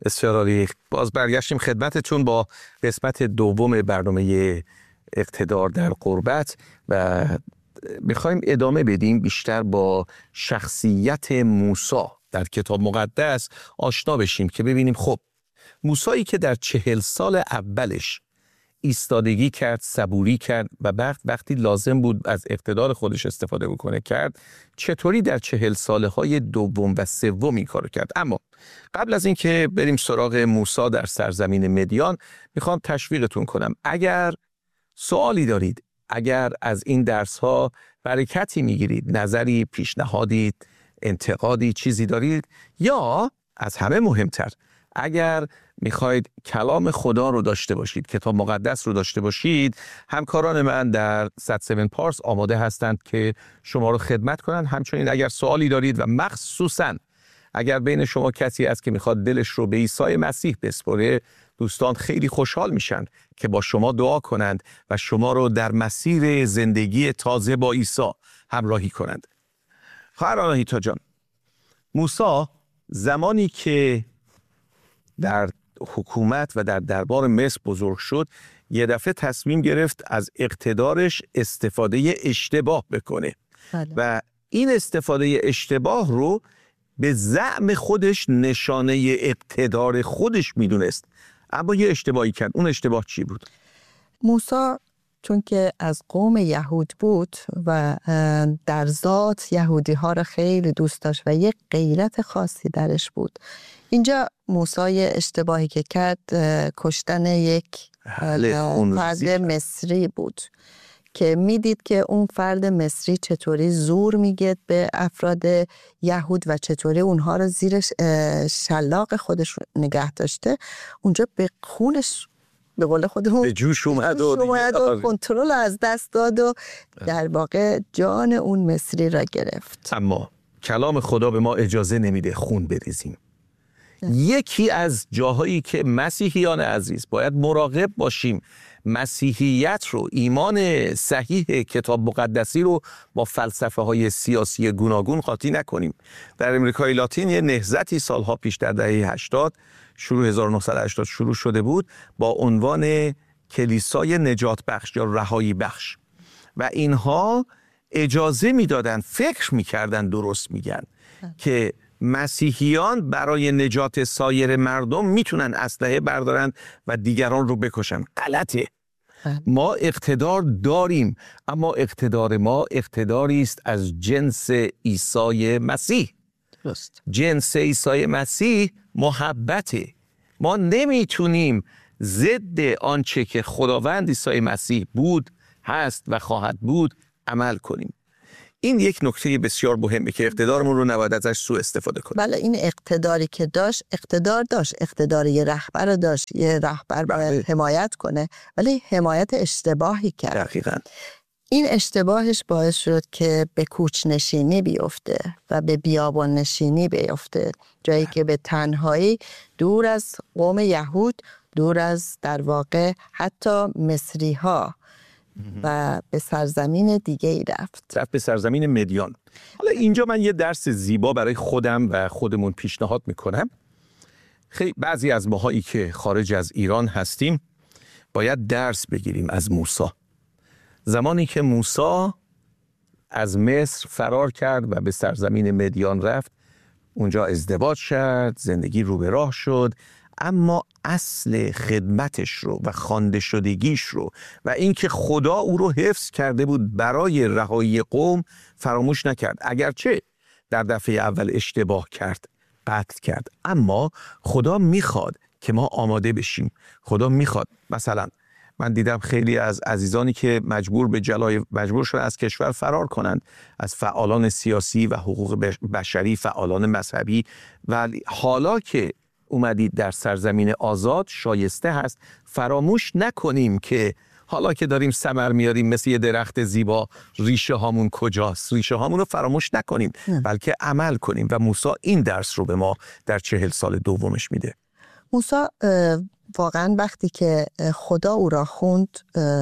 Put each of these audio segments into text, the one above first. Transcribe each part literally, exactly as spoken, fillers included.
بسیار عالی. باز برگشتیم خدمتتون با قسمت دوم برنامه اقتدار در قربت و میخوایم ادامه بدیم بیشتر با شخصیت موسی در کتاب مقدس آشنا بشیم که ببینیم خب موسایی که در چهل سال اولش ایستادگی کرد، صبوری کرد و بعد وقتی لازم بود از اقتدار خودش استفاده بکنه کرد، چطوری در چهل ساله های دوم و سوم این کارو کرد. اما قبل از اینکه بریم سراغ موسی در سرزمین مدیان، میخوام تشویقتون کنم اگر سوالی دارید، اگر از این درس ها برکتی میگیرید، نظری، پیشنهادی، انتقادی، چیزی دارید، یا از همه مهمتر اگر میخواید کلام خدا رو داشته باشید، کتاب مقدس رو داشته باشید، همکاران من در صد و هفت پارس آماده هستند که شما رو خدمت کنند. همچنین اگر سوالی دارید و مخصوصاً اگر بین شما کسی هست که میخواد دلش رو به عیسی مسیح بسپره، دوستان خیلی خوشحال میشن که با شما دعا کنند و شما رو در مسیر زندگی تازه با عیسی همراهی کنند. خواهر آناهیتا جان، موسی زمانی که در حکومت و در دربار مصر بزرگ شد، یه دفعه تصمیم گرفت از اقتدارش استفاده اشتباه بکنه. بله. و این استفاده اشتباه رو به زعم خودش نشانه اقتدار خودش میدونست، اما یه اشتباهی کرد. اون اشتباه چی بود؟ موسی چون که از قوم یهود بود و در ذات یهودی ها رو خیلی دوست داشت و یک غیرت خاصی درش بود، اینجا موسی اشتباهی که کرد کشتن یک فرد مصری بود که میدید که اون فرد مصری چطوری زور میگه به افراد یهود و چطوری اونها رو زیر شلاق خودش نگه داشته. اونجا به خونش به قول خودمون به جوش اومد و, و کنترل از دست داد و در واقع جان اون مصری را گرفت. اما کلام خدا به ما اجازه نمیده خون بریزیم. یکی از جاهایی که مسیحیان عزیز باید مراقب باشیم مسیحیت رو، ایمان صحیح کتاب مقدسی رو با فلسفه های سیاسی گوناگون قاطی نکنیم. در امریکای لاتین یه نهضتی سالها پیش در دهه هشتاد شروع هزار و نهصد و هشتاد شروع شده بود با عنوان کلیسای نجات بخش یا رهایی بخش و اینها اجازه میدادن، فکر میکردن درست میگن که مسیحیان برای نجات سایر مردم میتونن اسلحه بردارن و دیگران رو بکشن. غلطه. ما اقتدار داریم، اما اقتدار ما اقتداری است از جنس عیسی مسیح. درست. جنس عیسی مسیح محبته. ما نمیتونیم ضد آنچه که خداوند عیسی مسیح بود، هست و خواهد بود عمل کنیم. این یک نکته بسیار مهمه که اقتدارمون رو نباید ازش سوء استفاده کنیم. بله، این اقتداری که داشت، اقتدار داشت، اقتدار یه رهبر رو داشت، یه رهبر باید حمایت کنه، ولی حمایت اشتباهی کرد. دقیقاً. این اشتباهش باعث شد که به کوچ نشینی بیفته و به بیابان نشینی بیفته، جایی که به تنهایی دور از قوم یهود، دور از در واقع حتی مصری ها و به سرزمین دیگه ای رفت. رفت به سرزمین مدیان. حالا اینجا من یه درس زیبا برای خودم و خودمون پیشنهاد میکنم. خیلی بعضی از ماهایی که خارج از ایران هستیم باید درس بگیریم از موسی. زمانی که موسی از مصر فرار کرد و به سرزمین مدیان رفت، اونجا ازدواج شد، زندگی رو به راه شد، اما اصل خدمتش رو و خوانده شدگیش رو و اینکه خدا او رو حفظ کرده بود برای رهایی قوم فراموش نکرد. اگرچه در دفعه اول اشتباه کرد، قتل کرد، اما خدا میخواد که ما آماده بشیم. خدا میخواد، مثلا من دیدم خیلی از عزیزانی که مجبور به جلای مجبور شدن از کشور فرار کنند، از فعالان سیاسی و حقوق بشری، فعالان مذهبی، ولی حالا که اومدید در سرزمین آزاد شایسته هست فراموش نکنیم که حالا که داریم ثمر میاریم مثل یه درخت زیبا، ریشه هامون کجاست؟ ریشه هامون رو فراموش نکنیم نه. بلکه عمل کنیم و موسی این درس رو به ما در چهل سال دومش میده. موسی واقعا وقتی که خدا او را خوند،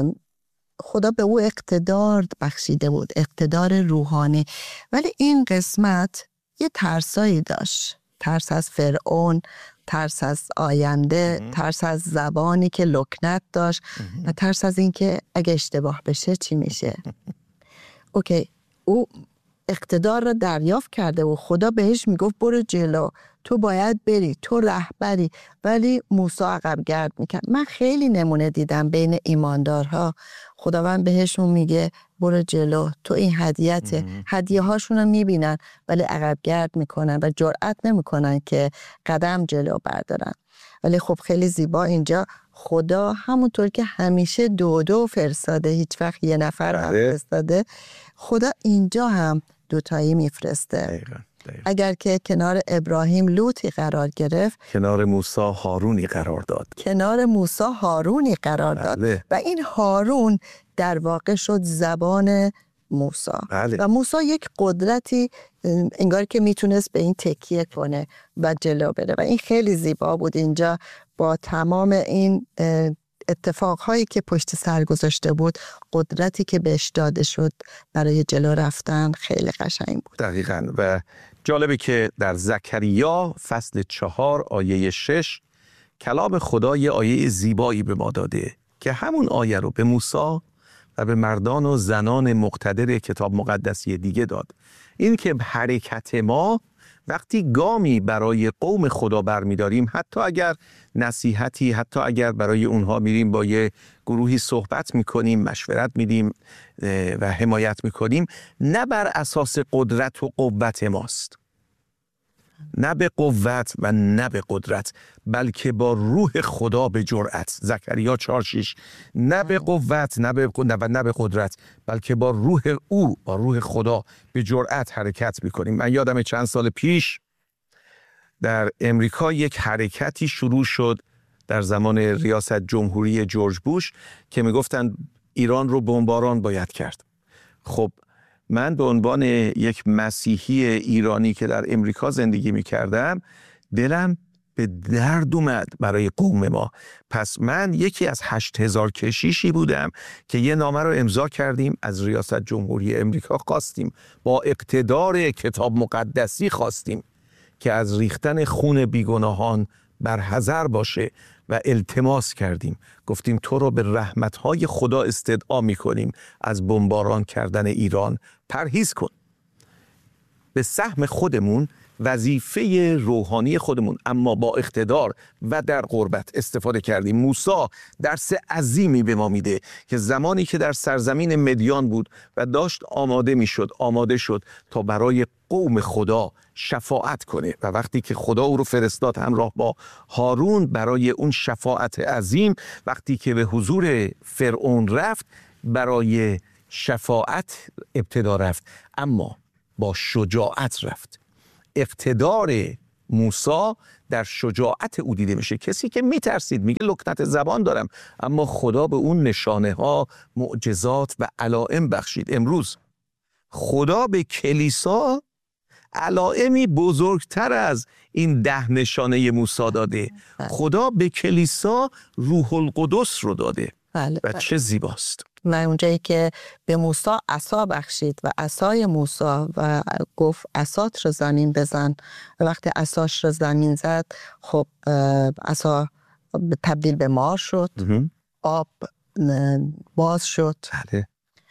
خدا به او اقتدار بخشیده بود، اقتدار روحانی، ولی این قسمت یه ترسایی داشت، ترس از فرعون، ترس از آینده، ام. ترس از زبانی که لکنت داشت ام. و ترس از این که اگه اشتباه بشه چی میشه. اوکی، او اقتدار را دریافت کرده و خدا بهش میگفت برو جلو، تو باید بری، تو رهبری، ولی موسی عقب گرد میکرد. من خیلی نمونه دیدم بین ایماندارها، خداوند بهشون میگه برو جلو، تو این هدیته، هدیه هاشون رو میبینن ولی عقب گرد میکنن و جرئت نمیکنن که قدم جلو بردارن. ولی خب خیلی زیبا اینجا خدا همونطور که همیشه دو دو فرستاده، هیچ وقت یه نفر هم فرستاده، خدا اینجا هم دوتایی میفرسته. دقیقا. دقیقا. اگر که کنار ابراهیم لوطی قرار گرفت، کنار موسی هارونی قرار داد. کنار موسی هارونی قرار داد. بله. و این هارون در واقع شد زبان موسی. بله. و موسی یک قدرتی انگار که میتونست به این تکیه کنه و جلو بره و این خیلی زیبا بود اینجا با تمام این اتفاقهایی که پشت سر گذاشته بود، قدرتی که بهش داده شد برای جلو رفتن خیلی قشنگ بود. دقیقاً. و جالبه که در زکریا فصل چهار آیه شش کلام خدا یه آیه زیبایی به ما داده که همون آیه رو به موسی و به مردان و زنان مقتدر کتاب مقدسی دیگه داد. این که حرکت ما وقتی گامی برای قوم خدا برمیداریم، حتی اگر نصیحتی، حتی اگر برای اونها میریم با یه گروهی صحبت میکنیم، مشورت میدیم و حمایت میکنیم، نه بر اساس قدرت و قوت ماست، نه به قوت و نه به قدرت، بلکه با روح خدا به جرأت. زکریا چهار شش، نه به قوت نه به و نه به قدرت، بلکه با روح او، با روح خدا به جرأت حرکت میکنیم. من یادم چند سال پیش در امریکا یک حرکتی شروع شد در زمان ریاست جمهوری جورج بوش که میگفتن ایران رو بمباران باید کرد. خب من به عنوان یک مسیحی ایرانی که در امریکا زندگی می‌کردم، دلم به درد اومد برای قوم ما. پس من یکی از هشت هزار کشیشی بودم که یه نامه رو امضا کردیم، از ریاست جمهوری امریکا خواستیم، با اقتدار کتاب مقدسی خواستیم که از ریختن خون بیگناهان برحذر باشه و التماس کردیم، گفتیم تو رو به رحمتهای خدا استدعا میکنیم، از بمباران کردن ایران پرهیز کن. به سهم خودمون، وظیفه روحانی خودمون، اما با اقتدار و در قربت استفاده کردیم. موسی درس عظیمی به ما میده که زمانی که در سرزمین مدیان بود و داشت آماده میشد، آماده شد تا برای قوم خدا شفاعت کنه و وقتی که خدا او رو فرستاد همراه با هارون برای اون شفاعت عظیم، وقتی که به حضور فرعون رفت برای شفاعت ابتدا رفت، اما با شجاعت رفت. اقتدار موسی در شجاعت او دیده میشه. کسی که میترسید میگه لکنت زبان دارم، اما خدا به اون نشانه ها، معجزات و علائم بخشید. امروز خدا به کلیسا علائمی بزرگتر از این ده نشانه موسی داده. خدا به کلیسا روح القدس رو داده. بله، و بله. چه زیباست. و اونجایی که به موسی عصا بخشید و عصای موسی و گفت عصات رو زمین بزن و وقتی عصاش رو زمین زد، خب عصا تبدیل به مار شد، آب باز شد، بله.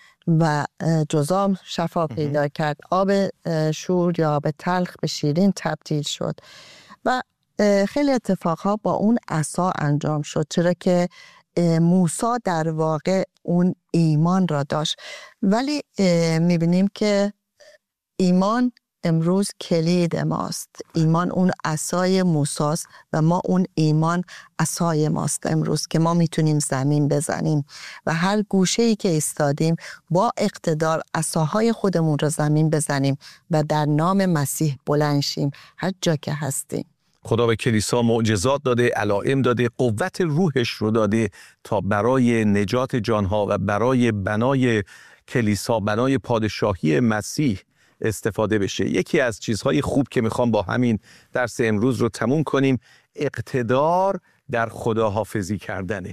و جذام شفا پیدا کرد، آب شور یا آب تلخ به شیرین تبدیل شد و خیلی اتفاقها با اون عصا انجام شد، چرا که موسی در واقع اون ایمان را داشت. ولی میبینیم که ایمان امروز کلید ماست. ایمان اون عصای موساست و ما اون ایمان عصای ماست امروز که ما میتونیم زمین بزنیم و هر گوشه‌ای که ایستادیم با اقتدار عصاهای خودمون رو زمین بزنیم و در نام مسیح بلند شیم هر جا که هستیم. خدا به کلیسا معجزات داده، علائم داده، قوت روحش رو داده تا برای نجات جانها و برای بنای کلیسا، بنای پادشاهی مسیح استفاده بشه. یکی از چیزهای خوب که میخوام با همین درس امروز رو تموم کنیم، اقتدار در خداحافظی کردنه.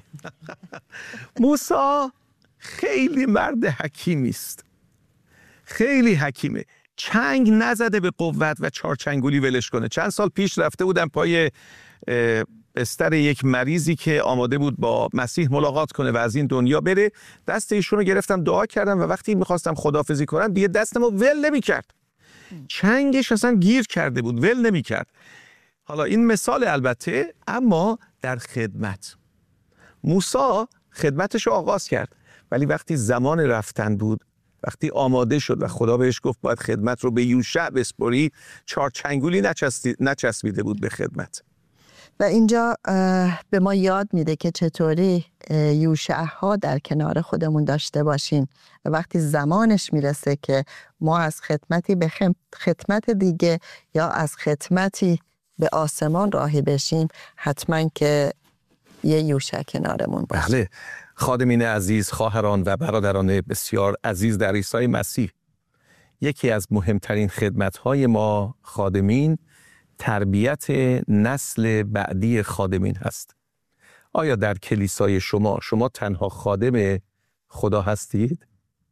موسی خیلی مرد حکیمی است، خیلی حکیمه. چنگ نزده به قوت و چارچنگولی ولش کنه. چند سال پیش رفته بودم پای بستر یک مریضی که آماده بود با مسیح ملاقات کنه و از این دنیا بره. دست ایشون رو گرفتم، دعا کردم و وقتی میخواستم خداحافظی کنم دیگه دستمو ول نمی‌کرد. چنگش اصلا گیر کرده بود، ول نمی‌کرد. حالا این مثال البته، اما در خدمت. موسی خدمتش رو آغاز کرد، ولی وقتی زمان رفتن بود، وقتی آماده شد و خدا بهش گفت باید خدمت رو به یوشع بسپری، چارچنگولی نچسبیده بود به خدمت. و اینجا به ما یاد میده که چطوری یوشع ها در کنار خودمون داشته باشیم و وقتی زمانش میرسه که ما از خدمتی به خدمت دیگه یا از خدمتی به آسمان راهی بشیم، حتما که یه یوشع کنارمون باشه. بله. خادمین عزیز، خواهران و برادران بسیار عزیز در عیسی مسیح، یکی از مهمترین خدمت‌های ما خادمین تربیت نسل بعدی خادمین هست. آیا در کلیسای شما شما تنها خادم خدا هستید؟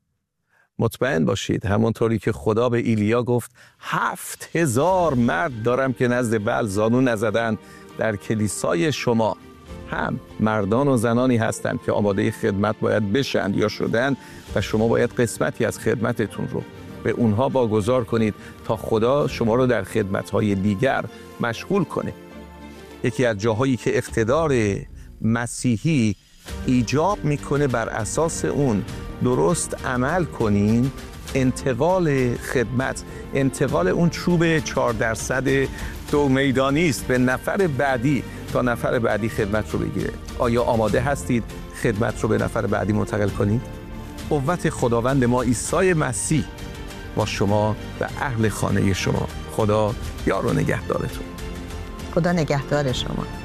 مطمئن باشید همونطوری که خدا به ایلیا گفت هفت هزار مرد دارم که نزد بعل زانو نزدن، در کلیسای شما هم مردان و زنانی هستند که آماده خدمت باید بشن یا شدن و شما باید قسمتی از خدمتتون رو به اونها واگذار کنید تا خدا شما رو در خدمت‌های دیگر مشغول کنه. یکی از جاهایی که اقتدار مسیحی ایجاب میکنه بر اساس اون درست عمل کنین، انتقال خدمت، انتقال اون چوب چهار درصد دو میدانی است به نفر بعدی تا نفر بعدی خدمت رو بگیره. آیا آماده هستید خدمت رو به نفر بعدی منتقل کنید؟ قوت خداوند ما عیسی مسیح با شما و اهل خانه شما. خدا یار و نگهدارتون. خدا نگهدار شما.